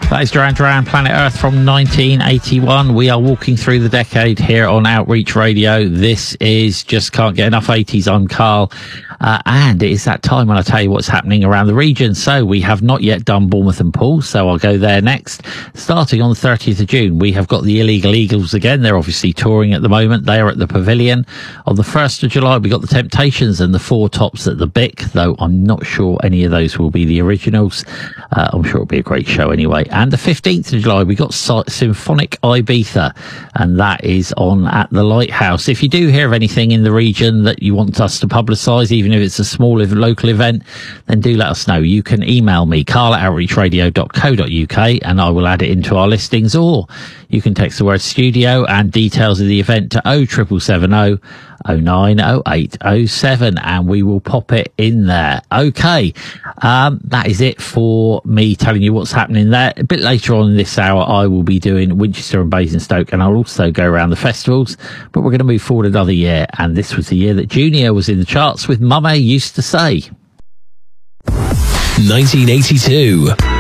That is Duran Duran, Planet Earth from 1981. We are walking through the decade here on Outreach Radio. This is Just Can't Get Enough 80s. I'm Carl. And it is that time when I tell you what's happening around the region. So we have not yet done Bournemouth and Poole, so I'll go there next. Starting on the 30th of June, we have got the Illegal Eagles again. They're obviously touring at the moment. They are at the Pavilion. On the 1st of July, we got the Temptations and the Four Tops at the Bic, though I'm not sure any of those will be the originals. I'm sure it'll be a great show anyway. And the 15th of July, we got Symphonic Ibiza, and that is on at the Lighthouse. If you do hear of anything in the region that you want us to publicise, even if it's a small local event, then do let us know. You can email me, carl@outreachradio.co.uk, and I will add it into our listings, or you can text the word studio and details of the event to 07770 090807, and we will pop it in there. Okay, that is it for me telling you what's happening there. A bit later on in this hour, I will be doing Winchester and Basingstoke, and I'll also go around the festivals, but we're going to move forward another year, and this was the year that Junior was in the charts with Mummy Used to Say. 1982.